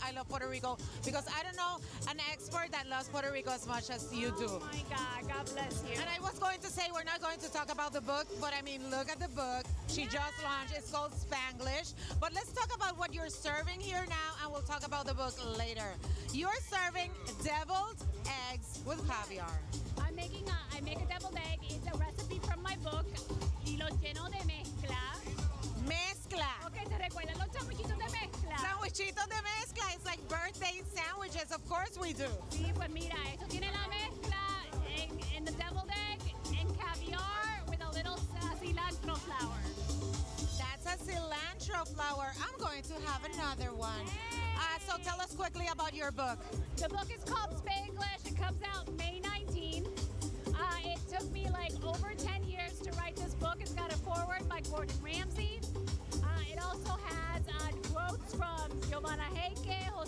I love Puerto Rico, because I don't know an expert that loves Puerto Rico as much as you do. Oh my God, God bless you. And I was going to say, we're not going to talk about the book, but I mean, look at the book. She just launched. It's called Spanglish. But let's talk about what you're serving here now, and we'll talk about the book later. You're serving deviled eggs with caviar. I make a deviled egg. It's a recipe from my book. Y lo lleno de mezcla. Mezcla. Ok, ¿se recuerdan los sandwichitos de mezcla? Sandwichitos de mezcla. It's like birthday sandwiches. Of course we do. Sí, pues mira, esto tiene la mezcla en the deviled egg and caviar with a little cilantro flour. That's a cilantro flower. I'm going to have another one. So tell us quickly about your book. The book is called Spanglish. It comes out May 19. It took me like over 10 years to write this book. It's got a foreword by Gordon Ramsay. It also has quotes from Giovanna Heike,